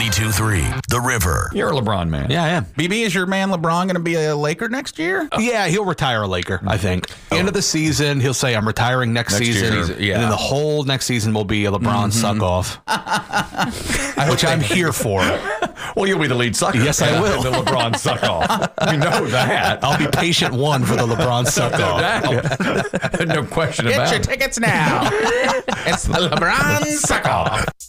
92.3 The River. You're a LeBron man. Yeah, I am. BB, is your man LeBron going to be a Laker next year? Yeah, he'll retire a Laker, I think. End of the season, he'll say, I'm retiring next season. year, And then the whole next season will be a LeBron suck-off, which I'm here for. Well, you'll be the lead sucker. Yes, I will. The LeBron suck off. You know that. I'll be patient one for the LeBron suck-off. No question about Get your it. tickets now. It's the LeBron suck-off.